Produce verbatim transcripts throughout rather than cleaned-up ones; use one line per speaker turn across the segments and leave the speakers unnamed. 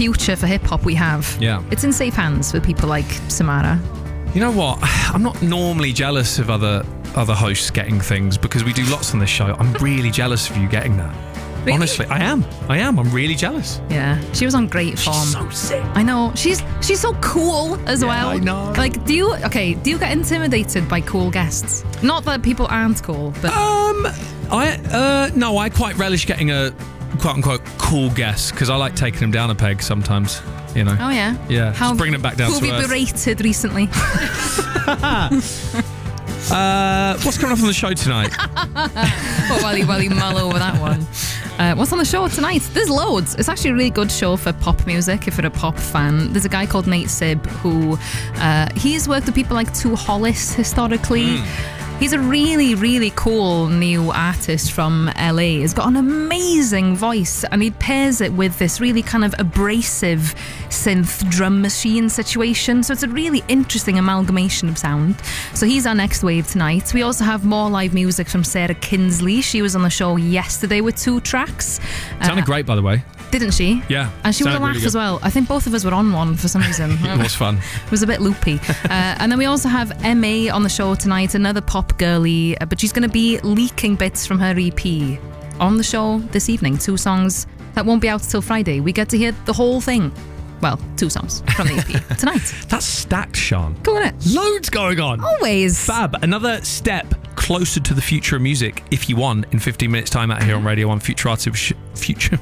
future for hip hop we have.
Yeah.
It's in safe hands with people like Samara.
You know what? I'm not normally jealous of other other hosts getting things because we do lots on this show. I'm really jealous of you getting that.
Really?
Honestly, I am. I am. I'm really jealous.
Yeah, she was on great form.
She's so sick.
I know. She's she's so cool as
Yeah,
well.
I know.
Like, do you okay? Do you get intimidated by cool guests? Not that people aren't cool, but
Um, I uh no, I quite relish getting a quote unquote cool guest because I like taking them down a peg sometimes. You know.
oh yeah,
Yeah,
How
just bringing it back down
who
to
have you
earth.
berated recently?
Uh, what's coming up on the show tonight?
Well, while you while you mull over that one. Uh, what's on the show tonight? There's loads. It's actually a really good show for pop music if you're a pop fan. There's a guy called Nate Sibb who uh, he's worked with people like Tu Hollis historically.
Mm.
He's a really, really cool new artist from L A. He's got an amazing voice and he pairs it with this really kind of abrasive synth drum machine situation. So it's a really interesting amalgamation of sound. So he's our next wave tonight. We also have more live music from Sarah Kinsley. She was on the show yesterday with two tracks.
Sounded
Uh,
great, by the way.
Didn't she?
Yeah.
And she was a
sounded
laugh
really
as
good.
well. I think both of us were on one for some reason.
It was fun.
It was a bit loopy. uh, and then we also have M A on the show tonight, another pop girly, uh, but she's going to be leaking bits from her E P on the show this evening. Two songs that won't be out till Friday. We get to hear the whole thing. Well, two songs from the E P tonight.
That's stacked, Sean.
Cool, isn't it?
Loads going on.
Always.
Fab. Another step closer to the future of music, if you want, in fifteen minutes time out here on Radio one, Future Artists, Future,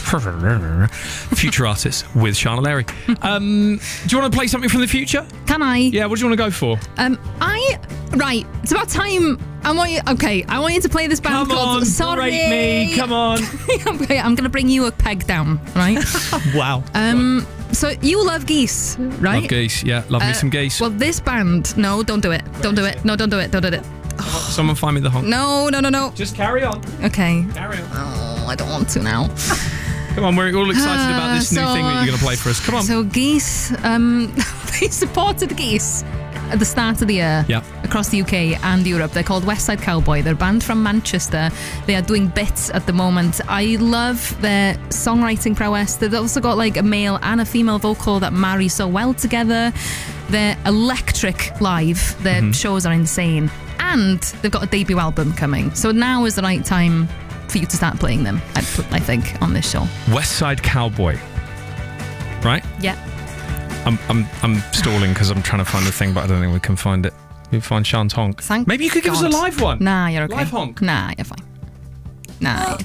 Future Artists with Shana Larry. Um, do you want to play something from the future?
Can I?
Yeah, what do you want to go for?
Um, I right. It's about time. I want you. Okay, I want you to play this band
Come
called
on,
Sorry.
berate me. Come on.
Okay, I'm going to bring you a peg down, right?
Wow.
Um, so you love Geese, right?
Love geese. Yeah, love me
Uh,
some geese.
Well, this band. No, don't do it. Don't do it. No, don't do it. Don't do it.
Someone find me the honk.
No, no, no, no.
Just carry on.
Okay.
Carry on.
Oh, I don't want to now.
Come on, we're all excited about this new
Uh, so,
thing that you're going to play for us. Come on.
So Geese, um, they supported Geese at the start of the year.
Yeah.
Across the U K and Europe. They're called West Side Cowboy. They're a band from Manchester. They are doing bits at the moment. I love their songwriting prowess. They've also got like a male and a female vocal that marry so well together. They're electric live. Their
Mm-hmm.
shows are insane. And they've got a debut album coming. So now is the right time for you to start playing them, I, I think, on this show.
West Side Cowboy. Right?
Yeah.
I'm I'm I'm stalling because I'm trying to find the thing, but I don't think we can find it. We can find Sean's honk.
Thank
Maybe you could give us a
God.
live one.
Nah, you're okay.
Live honk.
Nah, you're fine. Nah.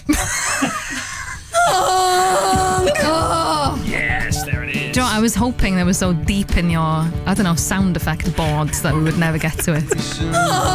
Oh.
Yes, there it is.
Do you know what, I was hoping they were so deep in your, I don't know, sound effect boards that we would never get to it.